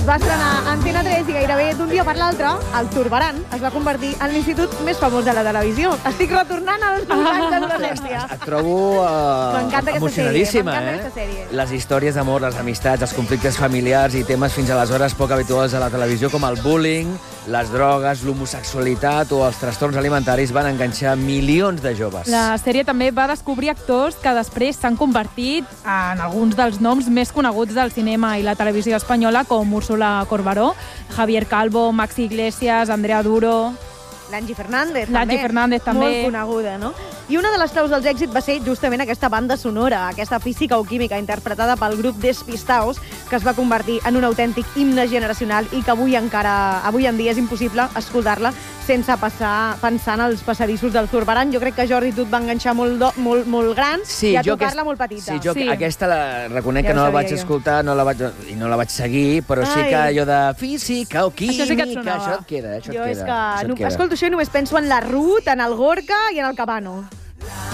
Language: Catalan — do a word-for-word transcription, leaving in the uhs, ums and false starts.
Va estrenar Antena tres i gairebé d'un dia per l'altre, el Turbaran es va convertir en l'institut més famós de la televisió. Estic retornant als meus anys d'adolescència. Et trobo uh, M'encanta aquesta emocionadíssima, sèrie, m'encanta eh? aquesta sèrie. Les històries d'amor, les amistats, els conflictes familiars i temes fins aleshores poc habituals a la televisió, com el bullying, les drogues, l'homosexualitat o els trastorns alimentaris van enganxar milions de joves. La sèrie també va descobrir actors que després s'han convertit en alguns dels noms més coneguts del cinema i la televisió espanyola, com Úrsula Corberó, Javier Calvo, Maxi Iglesias, Andrea Duro... L'Angie Fernández, L'Angie també. Fernández, també. Molt coneguda, no? I una de les claus dels èxits va ser justament aquesta banda sonora, aquesta física o química interpretada pel grup Despistaos, que es va convertir en un autèntic himne generacional i que avui encara, avui en dia és impossible escoltar-la sense passar pensant als passadissos del Zurbarán. Jo crec que Jordi, tu et va enganxar molt, do, molt, molt gran sí, i a jo tocar-la aquest, molt petita. Sí, jo sí. aquesta la reconec Ja que no la vaig jo. escoltar no la vaig, i no la vaig seguir, però sí Ai. que allò de física o química, Això sí que et sonava. això et queda, això et Jo queda. és que, això et no, queda. escolto això i només penso en la Ruth, en el Gorka i en el Cabano.